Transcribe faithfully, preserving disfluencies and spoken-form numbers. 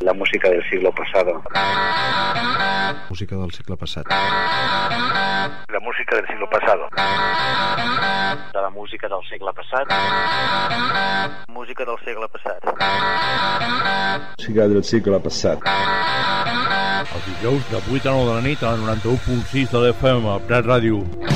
La música del siglo pasado. Música del segle passat. La música del siglo pasado. De la música del segle passat. Música del segle passat. Música del segle passat. Els dijous de vuit a nou de la nit a la noranta-u punt sis de l'F M, a Prat Ràdio.